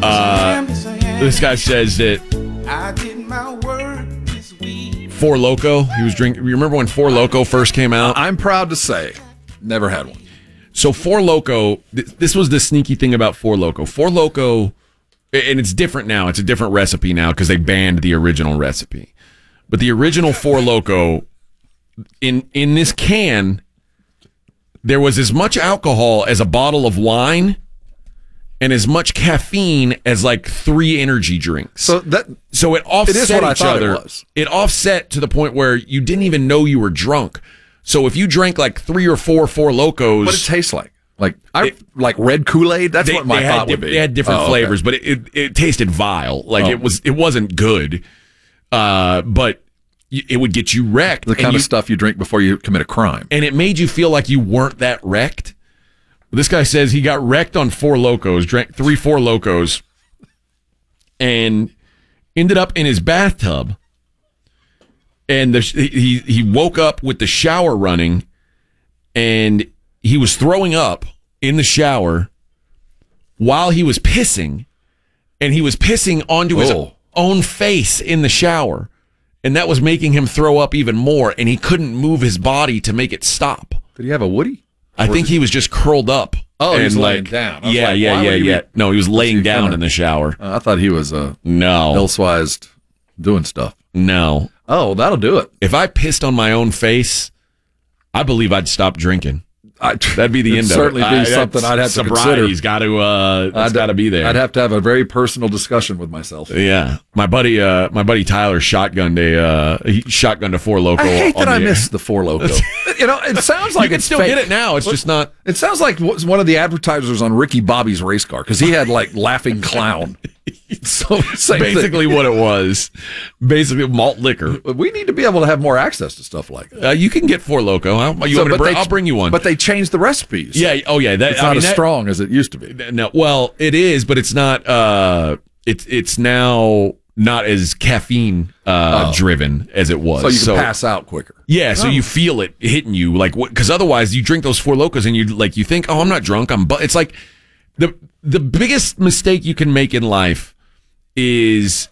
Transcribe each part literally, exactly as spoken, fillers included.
Uh, this guy says that Four Loko, he was drinking. You remember when Four Loko first came out? I'm proud to say, never had one. So Four Loko, th- this was the sneaky thing about Four Loko. Four Loko, and it's different now. It's a different recipe now because they banned the original recipe. But the original Four Loko, in in this can, there was as much alcohol as a bottle of wine and as much caffeine as like three energy drinks. So that so it offset it is what I each thought other. It was. It offset to the point where you didn't even know you were drunk. So if you drank like three or four Four Lokos, what did it taste like? Like I it, like red Kool-Aid. That's they, what my they thought had, would be. They had different oh, flavors, okay. but it, it, it tasted vile. Like oh. it was, it wasn't good. Uh, but it would get you wrecked. The kind you, of stuff you drink before you commit a crime, and it made you feel like you weren't that wrecked. This guy says he got wrecked on Four Lokos, drank three Four Lokos, and ended up in his bathtub. And the, he he woke up with the shower running, and he was throwing up in the shower while he was pissing, and he was pissing onto his oh. own face in the shower, and that was making him throw up even more, and he couldn't move his body to make it stop. Did he have a Woody? I think he was just curled up. Oh, he and was like, laying down. I was Yeah, like, yeah, why yeah, would he yeah. be- No, he was laying he down kinda- in the shower. Uh, I thought he was uh, No, elsewise doing stuff. no. Oh, that'll do it. If I pissed on my own face, I believe I'd stop drinking. I, That'd be the it'd end of it. certainly be I- something I'd have to consider. Sobriety's got to, uh, it's got to be there. I'd have to have a very personal discussion with myself. Yeah, my buddy, uh, my buddy Tyler shotgunned a uh, he shotgunned a Four Loko. I hate on that I the- missed the Four Loko. You know, it sounds like you can it's still fake. get it now. It's just not. It sounds like one of the advertisers on Ricky Bobby's race car because he had like laughing clown. So same Basically, thing. what it was, basically malt liquor. We need to be able to have more access to stuff like that. Uh, you can get Four Loko. I'll, you So, want me to but bring, they- I'll bring you one. But they changed the recipes. yeah. Oh, yeah. That, It's I not mean, as that- strong as it used to be. No, well, it is, but it's not. Uh, it's it's now not as caffeine uh, Oh. driven as it was. So you can pass out quicker. Yeah, so Oh. you feel it hitting you, like because otherwise you drink those Four Lokos and you like you think, oh, I'm not drunk. I'm. Bu-. It's like the the biggest mistake you can make in life is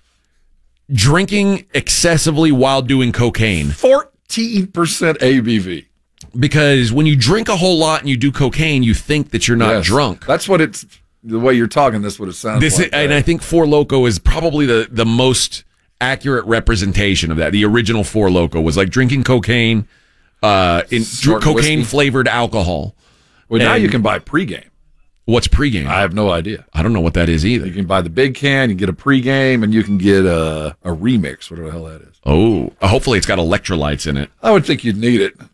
drinking excessively while doing cocaine. fourteen percent A B V. Because when you drink a whole lot and you do cocaine, you think that you're not Yes. drunk. That's what it's, the way you're talking, that's what it sounds This like. is, and I think Four Loko is probably the, the most accurate representation of that. The original Four Loko was like drinking cocaine, uh, in Snort cocaine whiskey. flavored alcohol. well, now and- you can buy pregame. What's pregame? I have no idea. I don't know what that is either. You can buy the big can, you get a pregame, and you can get a, a remix, whatever the hell that is. Oh, hopefully it's got electrolytes in it. I would think you'd need it.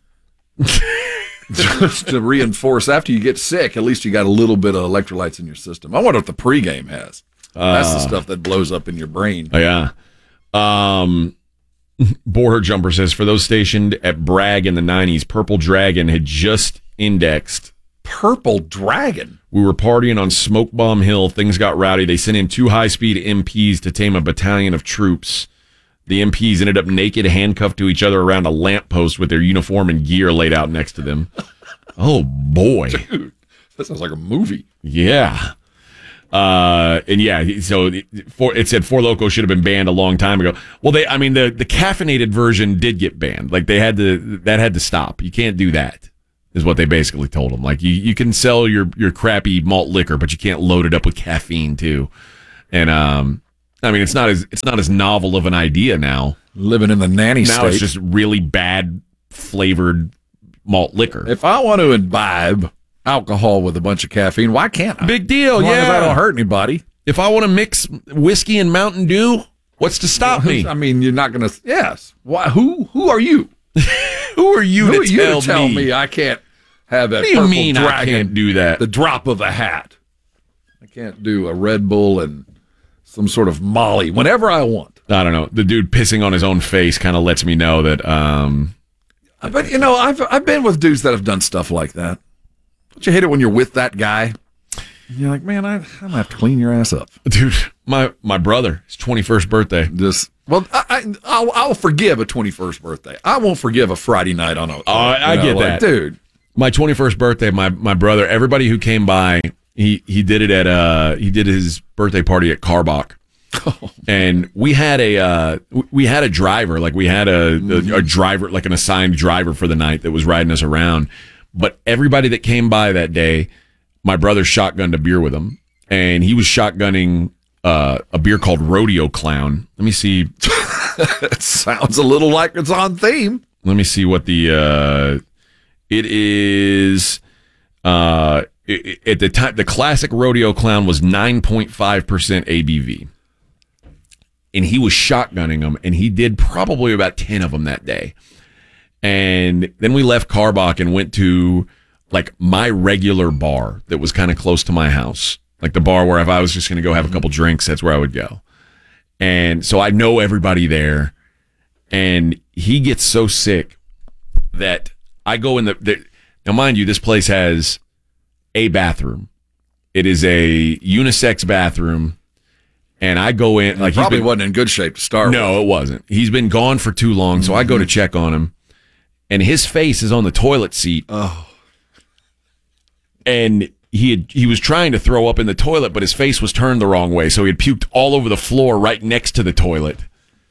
Just to reinforce after you get sick, at least you got a little bit of electrolytes in your system. I wonder what the pregame has. That's the stuff that blows up in your brain. Oh, yeah. Um, Border Jumper says, for those stationed at Bragg in the nineties, Purple Dragon had just indexed. Purple Dragon. We were partying on Smoke Bomb Hill. Things got rowdy. They sent in two high-speed M Ps to tame a battalion of troops. The M Ps ended up naked, handcuffed to each other around a lamppost with their uniform and gear laid out next to them. Oh, boy. Dude, that sounds like a movie. Yeah. Uh, and yeah, so it, for, it said Four Loko should have been banned a long time ago. Well, they, I mean, the, the caffeinated version did get banned. Like they had to, that had to stop. You can't do that, is what they basically told them. Like you, you can sell your, your crappy malt liquor, but you can't load it up with caffeine too. And, um, I mean, it's not as, it's not as novel of an idea now. Living in the nanny Now state. it's just really bad flavored malt liquor. If I want to imbibe alcohol with a bunch of caffeine, why can't I? Big deal, As long as yeah. I don't hurt anybody. If I want to mix whiskey and Mountain Dew, what's to stop me? I mean, you're not going to. Yes. Why? Who? Who are you? Who are you Who to are you tell, to tell me? me I can't have that? What do you Purple mean I Dragon, can't do that? The drop of a hat. I can't do a Red Bull and some sort of Molly whenever I want. I don't know. The dude pissing on his own face kind of lets me know that. Um, But you know, I've I've been with dudes that have done stuff like that. Don't you hate it when you're with that guy? And you're like, man, I, I'm gonna have to clean your ass up, dude, my my brother, his twenty-first birthday. Just well, I, I I'll, I'll forgive a twenty-first birthday. I won't forgive a Friday night on a. Oh, I you know, get like, that, dude. My twenty-first birthday, my my brother, everybody who came by He he did it at uh he did his birthday party at Carbach. Oh. And we had a uh, we had a driver, like we had a, a, a driver, like an assigned driver for the night that was riding us around. But everybody that came by that day, my brother shotgunned a beer with him, and he was shotgunning uh, a beer called Rodeo Clown. Let me see. It sounds a little like it's on theme. Let me see what the uh, it is. Uh, it, at the time, the classic Rodeo Clown was nine point five percent A B V. And he was shotgunning them, and he did probably about ten of them that day. And then we left Carbach and went to, like, my regular bar that was kind of close to my house. Like the bar where if I was just going to go have a couple drinks, that's where I would go. And so I know everybody there. And he gets so sick that I go in the... the now, mind you, this place has a bathroom. It is a unisex bathroom. And I go in like he probably been, wasn't in good shape to start no, with. No, it wasn't. He's been gone for too long, mm-hmm. so I go to check on him, and his face is on the toilet seat. Oh. And he had, he was trying to throw up in the toilet, but his face was turned the wrong way, so he had puked all over the floor right next to the toilet.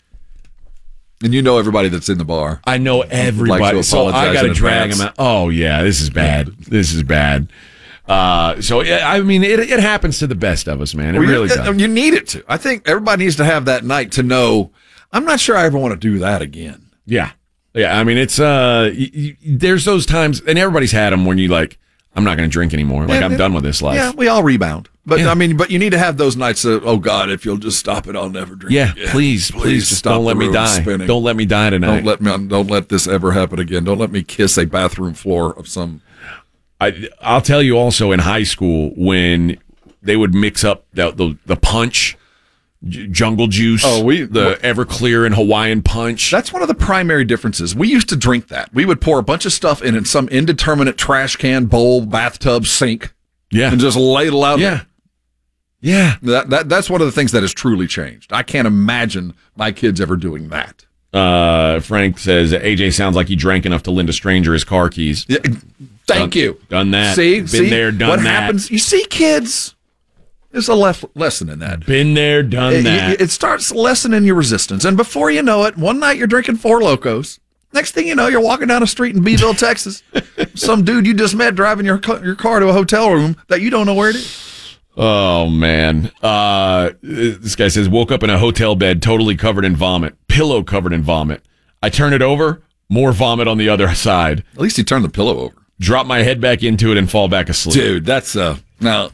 And you know everybody that's in the bar. I know everybody, like so I got to drag advance. him out. Oh yeah, this is bad. This is bad. Uh, so yeah, I mean, it it happens to the best of us, man. It well, really you, does. You need it to. I think everybody needs to have that night to know. I'm not sure I ever want to do that again. Yeah, yeah. I mean, it's uh, y- y- there's those times, and everybody's had them when you like, I'm not going to drink anymore. Like yeah, I'm yeah, done with this life. Yeah, we all rebound, but yeah. I mean, but you need to have those nights of, oh God, if you'll just stop it, I'll never drink. Yeah, again. please, please, please, just don't let me die. Spinning. Don't let me die tonight. Don't let me. Don't let this ever happen again. Don't let me kiss a bathroom floor of some. I, I'll tell you also in high school when they would mix up the the, the punch, j- jungle juice, oh, we, the Everclear and Hawaiian punch. That's one of the primary differences. We used to drink that. We would pour a bunch of stuff in in some indeterminate trash can, bowl, bathtub, sink, yeah, and just ladle out. Yeah, yeah. That, that that's one of the things that has truly changed. I can't imagine my kids ever doing that. Uh, Frank says A J sounds like he drank enough to lend a stranger his car keys. Yeah, thank done, you. Done that. See, been see? there, done what that. What happens? You see, kids. There's a lef- lesson in that. Been there, done it, that. It, it starts lessening your resistance, and before you know it, one night you're drinking Four Locos. Next thing you know, you're walking down a street in Beeville, Texas. Some dude you just met driving your your car to a hotel room that you don't know where it is. Oh, man. Uh, this guy says, woke up in a hotel bed totally covered in vomit, pillow covered in vomit. I turn it over, more vomit on the other side. At least he turned the pillow over. Drop my head back into it and fall back asleep. Dude, that's, uh, now,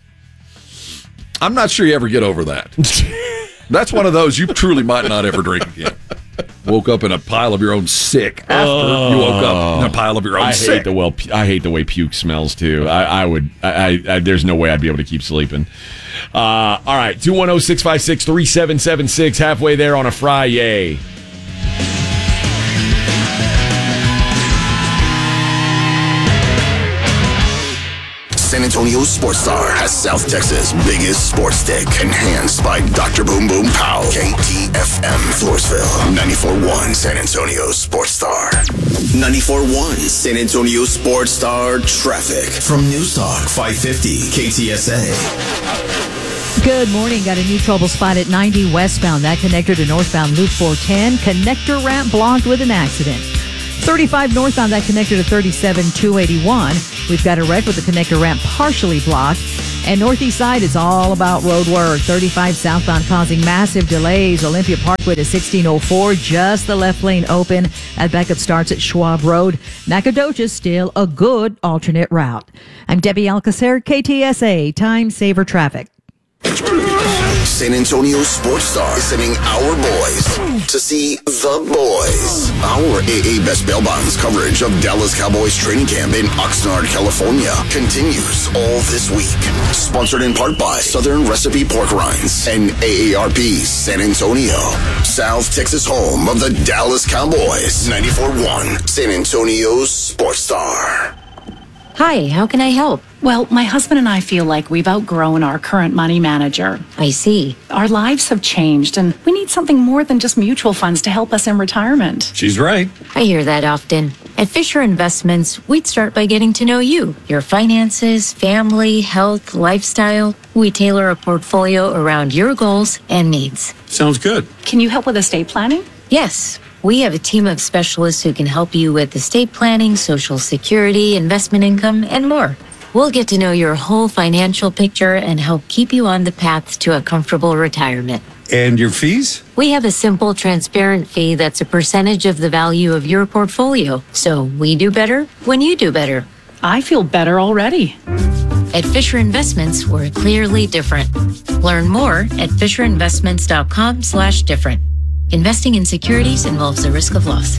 I'm not sure you ever get over that. That's one of those you truly might not ever drink again. Woke up in a pile of your own sick after oh, you woke up in a pile of your own I sick. Hate the well, I hate the way puke smells too. I, I would. I, I, there's no way I'd be able to keep sleeping. Uh, all right, two one zero, six five six, three seven seven six. Halfway there on a Friday. San Antonio Sports Star has South Texas' biggest sports stick, enhanced by Doctor Boom Boom Pow. K T F M Floresville, ninety-four point one San Antonio Sports Star. ninety-four point one San Antonio Sports Star traffic from News Talk five fifty K T S A. Good morning. Got a new trouble spot at ninety westbound. That connector to northbound Loop four ten. Connector ramp blocked with an accident. thirty-five northbound, that connector to thirty-seven two eighty-one. We've got a wreck with the connector ramp partially blocked. And northeast side is all about road work. thirty-five southbound causing massive delays. Olympia Parkway to sixteen oh four, just the left lane open. That backup starts at Schwab Road. Nacogdoches still a good alternate route. I'm Debbie Alcacer, K T S A, Time Saver Traffic. San Antonio Sports Star is sending our boys to see the boys. Our A A Best Bail Bonds coverage of Dallas Cowboys training camp in Oxnard, California continues all this week. Sponsored in part by Southern Recipe Pork Rinds and A A R P San Antonio, South Texas home of the Dallas Cowboys. ninety-four point one San Antonio Sports Star. Hi, how can I help? Well, my husband and I feel like we've outgrown our current money manager. I see. Our lives have changed, and we need something more than just mutual funds to help us in retirement. She's right. I hear that often. At Fisher Investments, we'd start by getting to know you, your finances, family, health, lifestyle. We tailor a portfolio around your goals and needs. Sounds good. Can you help with estate planning? Yes, we have a team of specialists who can help you with estate planning, Social Security, investment income, and more. We'll get to know your whole financial picture and help keep you on the path to a comfortable retirement. And your fees? We have a simple, transparent fee that's a percentage of the value of your portfolio. So we do better when you do better. I feel better already. At Fisher Investments, we're clearly different. Learn more at fisherinvestments.com slash different. Investing in securities involves the risk of loss.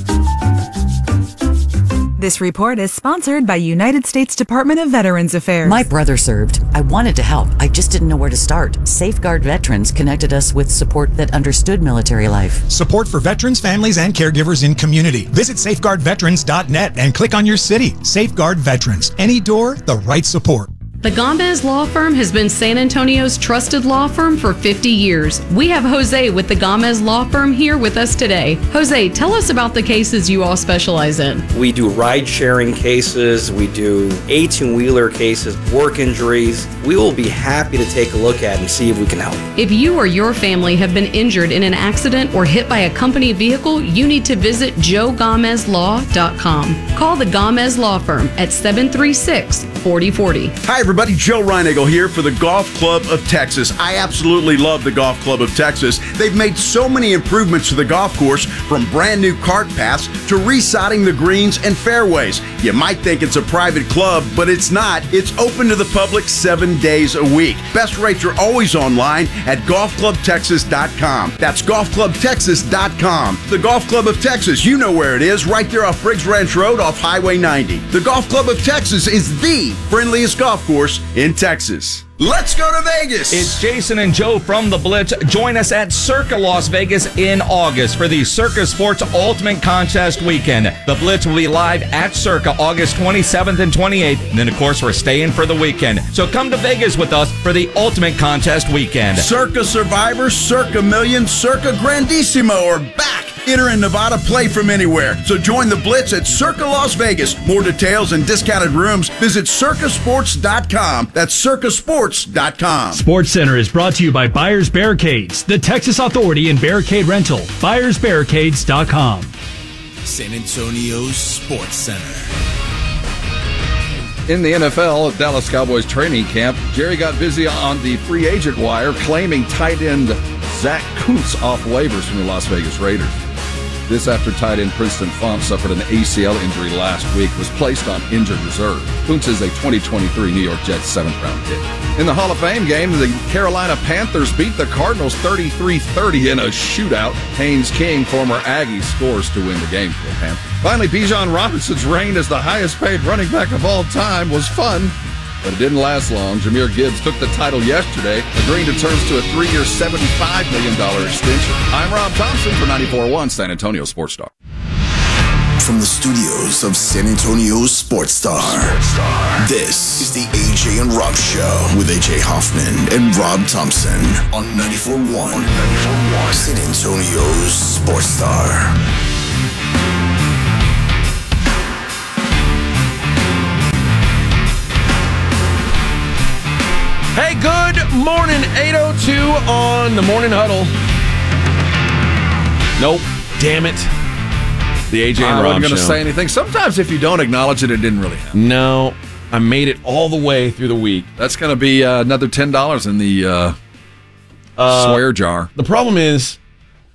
This report is sponsored by United States Department of Veterans Affairs. My brother served. I wanted to help. I just didn't know where to start. Safeguard Veterans connected us with support that understood military life. Support for veterans, families, and caregivers in community. Visit safeguard veterans dot net and click on your city. Safeguard Veterans. Any door, the right support. The Gomez Law Firm has been San Antonio's trusted law firm for fifty years. We have Jose with the Gomez Law Firm here with us today. Jose, tell us about the cases you all specialize in. We do ride-sharing cases, we do eighteen-wheeler cases, work injuries. We will be happy to take a look at and see if we can help. If you or your family have been injured in an accident or hit by a company vehicle, you need to visit joe gomez law dot com. Call the Gomez Law Firm at seven three six, four zero four zero. Hi, everybody. Joe Reinagle here for the Golf Club of Texas. I absolutely love the Golf Club of Texas. They've made so many improvements to the golf course, from brand new cart paths to resodding the greens and fairways. You might think it's a private club, but it's not. It's open to the public seven days a week. Best rates are always online at golf club texas dot com. That's golf club texas dot com. The Golf Club of Texas, you know where it is, right there off Briggs Ranch Road off Highway ninety. The Golf Club of Texas is the friendliest golf course in Texas. Let's go to Vegas. It's Jason and Joe from The Blitz. Join us at Circa Las Vegas in August for the Circa Sports Ultimate Contest Weekend. The Blitz will be live at Circa August twenty-seventh and twenty-eighth. And then, of course, we're staying for the weekend. So come to Vegas with us for the Ultimate Contest Weekend. Circa Survivor, Circa Million, Circa Grandissimo are back. Enter in Nevada, play from anywhere. So join the Blitz at Circa Las Vegas. More details and discounted rooms, visit circa sports dot com. That's circa sports dot com. Sports Center is brought to you by Buyers Barricades, the Texas Authority in Barricade Rental. buyers barricades dot com. San Antonio's Sports Center. In the N F L, at Dallas Cowboys training camp, Jerry got busy on the free agent wire claiming tight end Zach Kuntz off waivers from the Las Vegas Raiders. This after tight end Princeton Font suffered an A C L injury last week, was placed on injured reserve. Kuntz is a twenty twenty-three New York Jets seventh round pick. In the Hall of Fame game, the Carolina Panthers beat the Cardinals thirty-three thirty in a shootout. Haynes King, former Aggie, scores to win the game for the Panthers. Finally, Bijan Robinson's reign as the highest paid running back of all time was fun, but it didn't last long. Jahmyr Gibbs took the title yesterday, agreeing to terms to a three-year, seventy-five million dollars extension. I'm Rob Thompson for ninety-four point one San Antonio Sports Star. From the studios of San Antonio Sports Star, this is the A J and Rob Show with A J Hoffman and Rob Thompson on ninety-four point one San Antonio's Sports Star. Hey, good morning, eight oh two on the Morning Huddle. Nope, damn it. The A J and I Rob wasn't going to Show. say anything. Sometimes if you don't acknowledge it, it didn't really happen. No, I made it all the way through the week. That's going to be uh, another ten dollars in the uh, Uh, swear jar. The problem is,